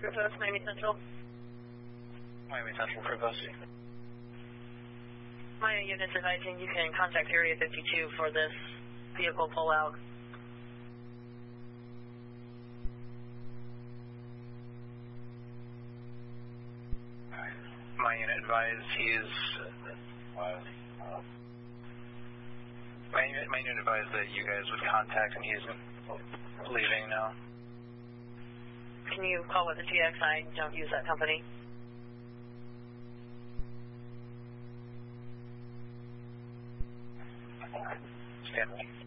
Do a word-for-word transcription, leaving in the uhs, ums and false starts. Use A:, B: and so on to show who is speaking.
A: Post, Miami Central.
B: Miami Central, Free Post.
A: My unit's advising you can contact Area fifty-two for this vehicle pullout.
B: My unit advised he is. Uh, my, unit, my unit advised that you guys would contact and he's leaving now.
A: Can you call with the T X? I don't use that company.
B: Stand by.